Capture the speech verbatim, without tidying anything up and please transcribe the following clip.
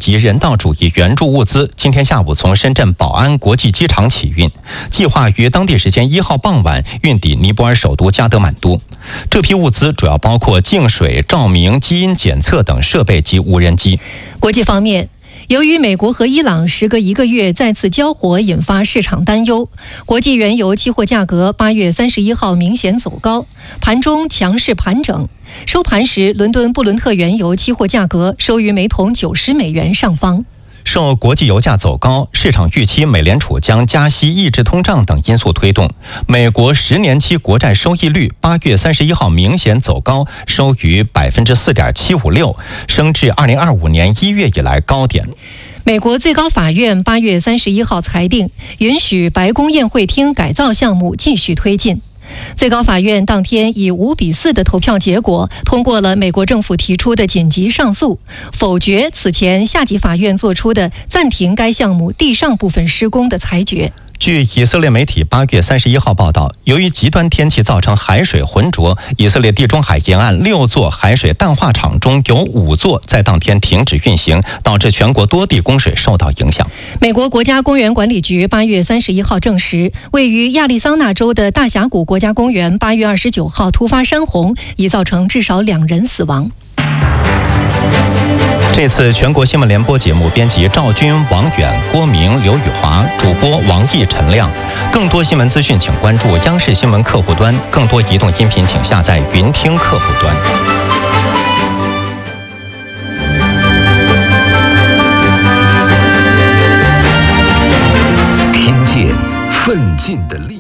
及人道主义援助物资今天下午从深圳宝安国际机场起运，计划于当地时间一号傍晚运抵尼泊尔首都加德满都。这批物资主要包括净水、照明、基因检测等设备及无人机。 国际方面，由于美国和伊朗时隔一个月再次交火，引发市场担忧，国际原油期货价格八月三十一号明显走高，盘中强势盘整。收盘时，伦敦布伦特原油期货价格收于每桶九十美元上方。 受国际油价走高、市场预期美联储将加息抑制通胀等因素推动，美国十年期国债收益率八月三十一号明显走高，收于百分之四点七五六，升至二零二五年一月以来高点。 美国最高法院八月三十一号裁定，允许白宫宴会厅改造项目继续推进。最高法院当天以五比四的投票结果通过了美国政府提出的紧急上诉，否决此前下级法院作出的暂停该项目地上部分施工的裁决。 据以色列媒体八月三十一号报道，由于极端天气造成海水浑浊，以色列地中海沿岸六座海水淡化厂中有五座在当天停止运行，导致全国多地供水受到影响。 美国国家公园管理局八月三十一号证实，位于亚利桑那州的大峡谷国家公园八月二十九号突发山洪，已造成至少两人死亡。 这次全国新闻联播节目编辑赵军、王远、郭明、刘宇华，主播王毅、陈亮。更多新闻资讯请关注央视新闻客户端，更多移动音频请下载云听客户端。 听见奋进的力量。